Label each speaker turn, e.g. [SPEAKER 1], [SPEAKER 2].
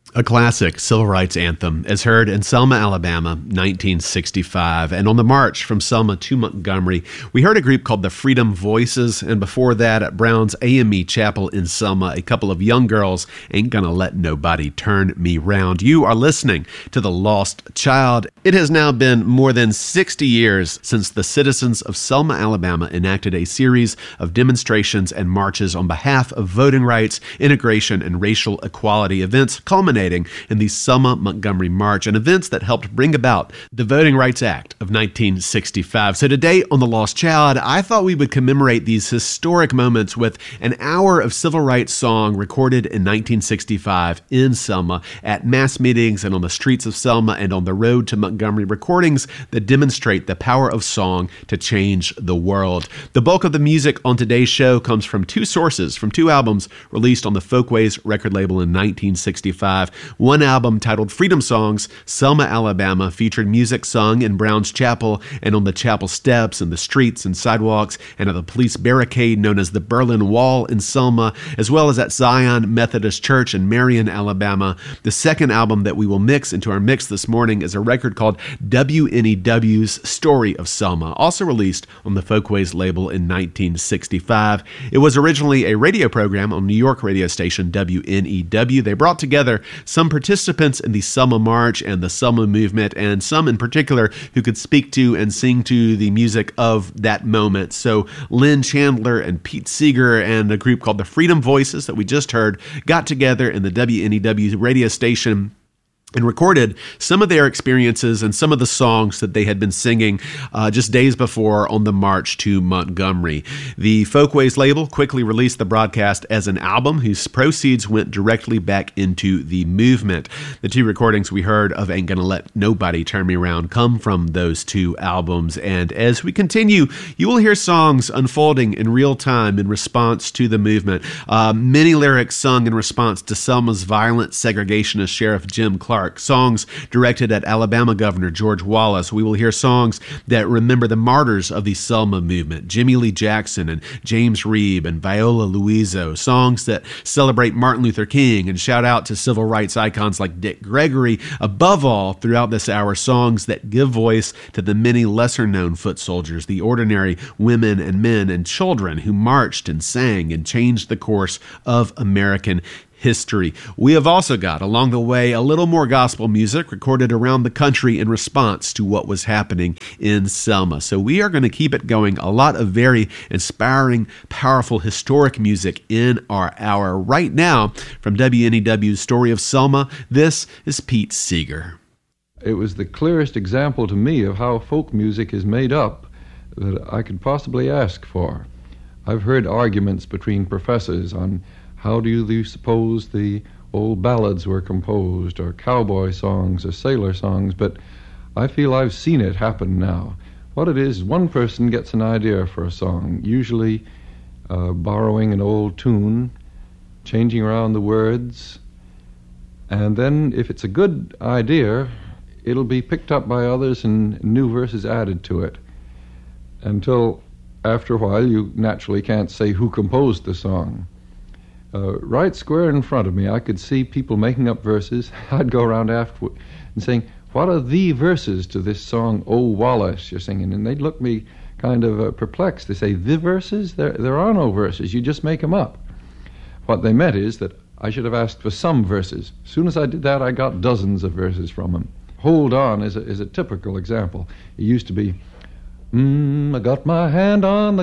[SPEAKER 1] A classic civil rights anthem is heard in Selma, Alabama, 1965. And on the march from Selma to Montgomery, we heard a group called the Freedom Voices. And before that, at Brown's AME Chapel in Selma, a couple of young girls, Ain't Gonna Let Nobody Turn Me Round. You are listening to The Lost Child. It has now been more than 60 years since the citizens of Selma, Alabama enacted a series of demonstrations and marches on behalf of voting rights, integration, and racial equality events culminating in the Selma Montgomery March, and events that helped bring about the Voting Rights Act of 1965. So today on The Lost Child, I thought we would commemorate these historic moments with an hour of civil rights song recorded in 1965 in Selma at mass meetings and on the streets of Selma and on the road to Montgomery, recordings that demonstrate the power of song to change the world. The bulk of the music on today's show comes from two sources, from two albums released on the Folkways record label in 1965. One album titled Freedom Songs, Selma, Alabama, featured music sung in Brown's Chapel and on the chapel steps and the streets and sidewalks and at the police barricade known as the Berlin Wall in Selma, as well as at Zion Methodist Church in Marion, Alabama. The second album that we will mix into our mix this morning is a record called WNEW's Story of Selma, also released on the Folkways label in 1965. It was originally a radio program on New York radio station WNEW. They brought together some participants in the Selma March and the Selma movement, and some in particular who could speak to and sing to the music of that moment. So Lynn Chandler and Pete Seeger and a group called the Freedom Voices that we just heard got together in the WNEW radio station and recorded some of their experiences and some of the songs that they had been singing just days before on the march to Montgomery. The Folkways label quickly released the broadcast as an album whose proceeds went directly back into the movement. The two recordings we heard of Ain't Gonna Let Nobody Turn Me Around come from those two albums. And as we continue, you will hear songs unfolding in real time in response to the movement. Many lyrics sung in response to Selma's violent segregationist Sheriff Jim Clark. Songs directed at Alabama Governor George Wallace. We will hear songs that remember the martyrs of the Selma movement, Jimmy Lee Jackson and James Reeb and Viola Luiso. Songs that celebrate Martin Luther King and shout out to civil rights icons like Dick Gregory. Above all, throughout this hour, songs that give voice to the many lesser-known foot soldiers, the ordinary women and men and children who marched and sang and changed the course of American history. We have also got, along the way, a little more gospel music recorded around the country in response to what was happening in Selma. So we are going to keep it going. A lot of very inspiring, powerful, historic music in our hour. Right now, from WNEW's Story of Selma, this is Pete Seeger.
[SPEAKER 2] It was the clearest example to me of how folk music is made up that I could possibly ask for. I've heard arguments between professors on how do you suppose the old ballads were composed, or cowboy songs, or sailor songs, but I feel I've seen it happen now. What it is, one person gets an idea for a song, usually borrowing an old tune, changing around the words, and then if it's a good idea, it'll be picked up by others and new verses added to it, until after a while you naturally can't say who composed the song. Right square in front of me, I could see people making up verses. I'd go around afterward and saying, what are the verses to this song, Oh Wallace, you're singing? And they'd look at me kind of perplexed. They say, the verses? There are no verses. You just make them up. What they meant is that I should have asked for some verses. As soon as I did that, I got dozens of verses from them. Hold On is a typical example. It used to be, I got my hand on the